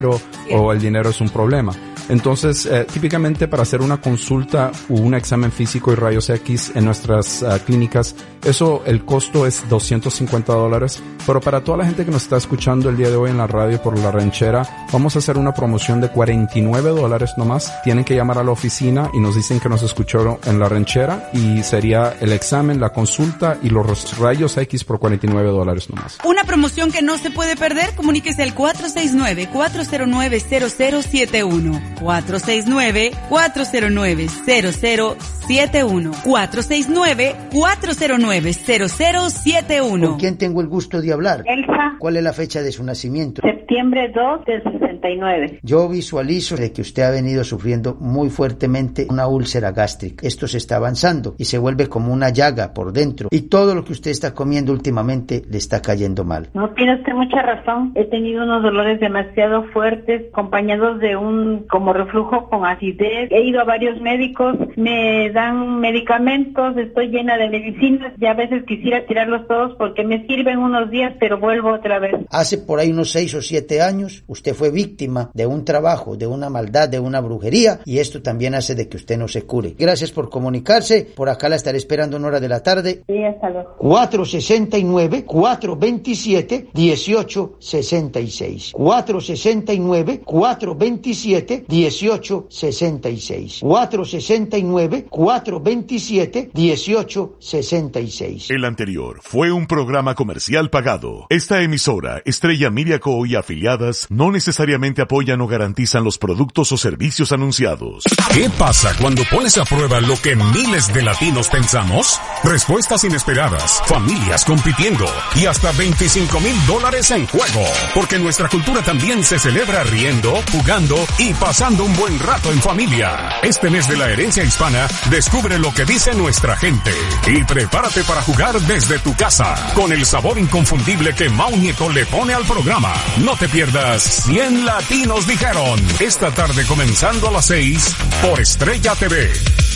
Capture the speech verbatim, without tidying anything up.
o el dinero es un problema. Entonces, eh, típicamente para hacer una consulta o un examen físico y rayos X en nuestras uh, clínicas, eso, el costo es doscientos cincuenta dólares. Pero para toda la gente que nos está escuchando el día de hoy en la radio por La Ranchera, vamos a hacer una promoción de cuarenta y nueve dólares nomás. Tienen que llamar a la oficina y nos dicen que nos escucharon en La Ranchera y sería el examen, la consulta y los rayos X por cuarenta y nueve dólares nomás. Una promoción que no se puede perder. Comuníquese al cuatro seis nueve, cuatro cero nueve, cero cero siete uno. cuatro seis nueve, cuatro cero nueve, cero cero siete uno. cuatro seis nueve, cuatro cero nueve, cero cero siete uno. ¿Con quién tengo el gusto de hablar? Elsa. ¿Cuál es la fecha de su nacimiento? Septiembre dos del sesenta y nueve. Yo visualizo de que usted ha venido sufriendo muy fuertemente una úlcera gástrica. Esto se está avanzando y se vuelve como una llaga por dentro. Y todo lo que usted está comiendo últimamente le está cayendo mal. No tiene usted mucha razón. He tenido unos dolores demasiado fuertes, acompañados de un como reflujo con acidez. He ido a varios médicos, me dan medicamentos, estoy llena de medicinas y a veces quisiera tirarlos todos porque me sirven unos días, pero vuelvo otra vez. Hace por ahí unos seis o siete años, usted fue víctima de un trabajo, de una maldad, de una brujería, y esto también hace de que usted no se cure. Gracias por comunicarse. Por acá la estaré esperando en hora de la tarde. Sí, hasta luego. cuatro seis nueve, cuatro dos siete, uno ocho seis seis. cuatro seis nueve, cuatro dos siete, uno ocho seis seis. cuatro seis nueve, cuatro dos siete, uno ocho seis seis. El anterior fue un programa comercial pagado. Esta emisora, Estrella Media Co. y afiliadas, no necesariamente apoyan o garantizan los productos o servicios anunciados. ¿Qué pasa cuando pones a prueba lo que miles de latinos pensamos? Respuestas inesperadas, familias compitiendo y hasta veinticinco mil dólares en juego. Porque nuestra cultura también se celebra riendo, jugando y pasando un buen rato en familia. Este mes de la herencia hispana, descubre lo que dice nuestra gente y prepárate para jugar desde tu casa con el sabor inconfundible que Mau Nieto le pone al programa. No te pierdas cien latinos dijeron esta tarde comenzando a las seis por Estrella T V.